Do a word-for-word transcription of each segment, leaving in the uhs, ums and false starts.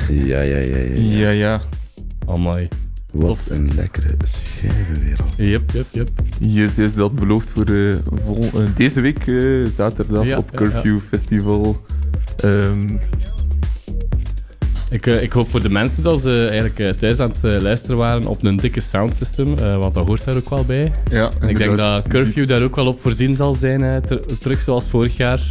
Ja, ja, ja, ja. Ja, ja. ja. Amai. Wat Tof. een lekkere schijvenwereld. Yep, yep, yep. Yes, yes, dat belooft voor uh, vol, uh, deze week, uh, zaterdag, Ja, op ja, Curfew ja. Festival. Um, Ik, uh, ik hoop voor de mensen dat ze eigenlijk uh, thuis aan het uh, luisteren waren op een dikke soundsystem, uh, want dat hoort daar ook wel bij. ja, En ik denk dat Curfew daar ook wel op voorzien zal zijn, uh, ter- terug zoals vorig jaar.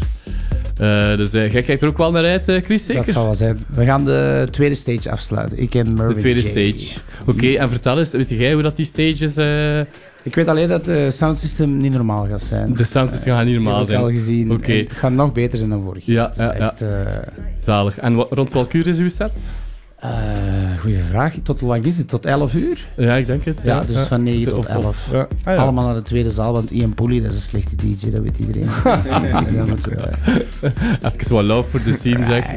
Uh, dus uh, jij kijkt er ook wel naar uit, uh, Chris, zeker? Dat zal wel zijn. We gaan de tweede stage afsluiten. Ik en Mervyn De tweede J. stage. Oké, okay, en vertel eens, weet jij hoe dat die stages... Uh, Ik weet alleen dat de soundsystem niet normaal gaat zijn. de soundsystem gaat niet normaal Ik heb zijn. het al gezien. Oké. Het gaat nog beter zijn dan vorig. Ja, Het is ja, ja. echt, uh, Zalig. En wa- rond welk uur is uw set? uh, goeie vraag. Tot hoe lang is het? Tot elf uur? Ja, ik denk het. Ja, dus van negen tot Of- of- elf. Ja. Ah, ja. Allemaal naar de tweede zaal, want Ian Pooley, dat is een slechte D J, dat weet iedereen. En dan ook, uh, Even wat love voor de scene, zegt.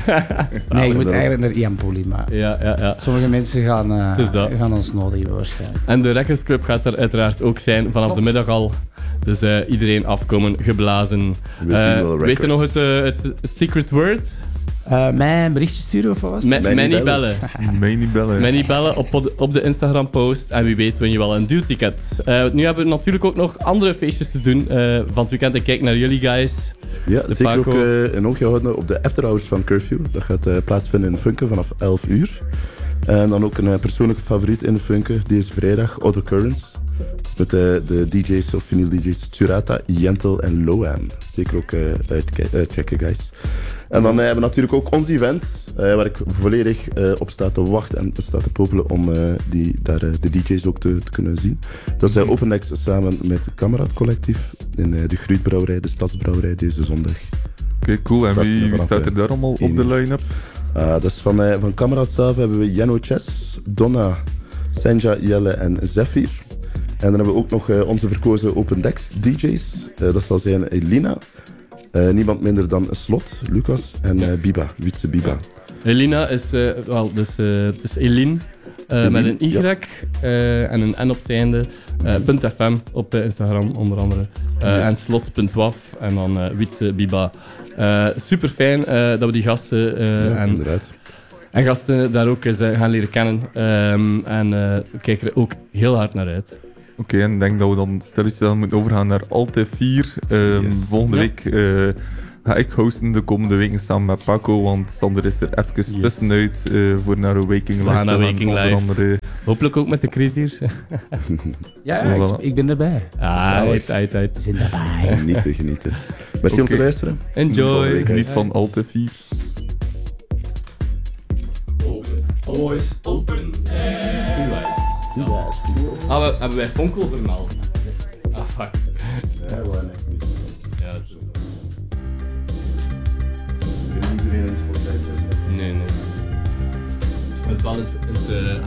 nee, je moet eigenlijk naar Ian Pooley, maar Ja, ja, ja. sommige mensen gaan, uh, Dus dat. gaan ons nodig hebben waarschijnlijk. En de Records Club gaat er uiteraard ook zijn, vanaf de middag al. Dus uh, iedereen afkomen, geblazen. We zien Uh, wel weet je nog records. het, uh, het, het secret word? Uh, mij een berichtje sturen of wat was het? Ma- Mij niet Manny bellen. bellen. Mij niet bellen. Mij niet bellen op, de- op de Instagram post en wie weet win je wel een duurticket. Uh, nu hebben we natuurlijk ook nog andere feestjes te doen uh, van het weekend. Ik kijk naar jullie guys. Ja, De zeker Paco. ook uh, een oogje houden op de afterhours van Curfew. Dat gaat uh, plaatsvinden in Funke vanaf elf uur. En dan ook een uh, persoonlijke favoriet in de Funke, deze vrijdag, Otto Currents. Met uh, de D J's of vinyl D J's Turata, Jentel en Loam. Zeker ook uh, uitke- uitchecken, guys. En dan uh, hebben we natuurlijk ook ons event, uh, waar ik volledig uh, op sta te wachten en sta te popelen om uh, die, daar, uh, de D J's ook te, te kunnen zien. Dat is uh, Open Decks samen met Kamerad Collectief in uh, de Gruitbrouwerij, de Stadsbrouwerij, deze zondag. Oké, okay, cool. En Dat is wie, wie vanaf, staat er uh, daar allemaal op één de uur. line-up? Uh, dat is van, uh, van Kamerad zelf hebben we Jenno Chess, Donna, Senja, Jelle en Zephyr. En dan hebben we ook nog uh, onze verkozen Open Decks D J's. Uh, dat zal zijn Elina, uh, niemand minder dan Slot, Lucas en uh, Biba, Wietse Biba. Elina is, uh, wel, dus, uh, het is Eline, uh, Eline, met een Y ja. uh, en een N op het einde. Uh, punt .fm op uh, Instagram onder andere. Uh, Yes. En slot.waf en dan uh, Wietse Biba. Uh, super fijn uh, dat we die gasten uh, Ja, en, inderdaad. en gasten daar ook eens uh, gaan leren kennen. Um, en uh, we kijken er ook heel hard naar uit. Oké, okay, en ik denk dat we dan stilletjes dan moeten overgaan naar Alte vier. Um, Yes. Volgende Ja. week uh, ga ik hosten de komende weken samen met Paco, want Sander is er even Yes. tussenuit uh, voor naar een Waking Live. gaan naar te gaan, Waking onder Live. andere. Hopelijk ook met de Chris hier. Ja, ja, Voilà. ik, ik ben erbij. Ah, Zalig. uit, uit, uit. We zijn erbij. Genieten, genieten. Merci om te Oké. luisteren. Volgende Enjoy. week Geniet van Alte vier. Always open Ah, we, hebben wij Fonkel vermeld? Ah, fuck. Ja, dat is... Nee, nee. Het wel het, het, uh,